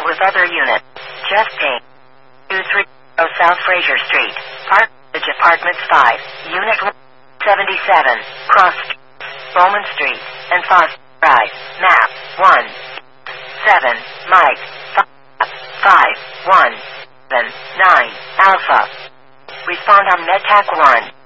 with other units. Chest pain. 230 South Fraser Street. Park Ridge Apartments 5. Unit 77. Cross Street, Bowman Street, and Foster Drive. Map 1. 7. Mike. 5. 1. 7. 9. Alpha. Respond on MedTac 1.